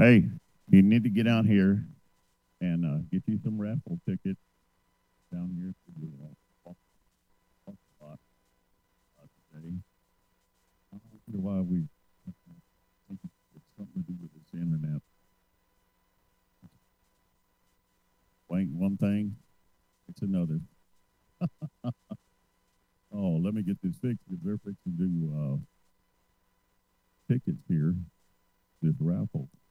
Hey, you need to get out here and get you some raffle tickets down here for your parking lot today. I wonder why we think it's something to do with this internet. Blank one thing, it's another. Oh, let me get this fixed because they're fixing to do tickets here, this raffle.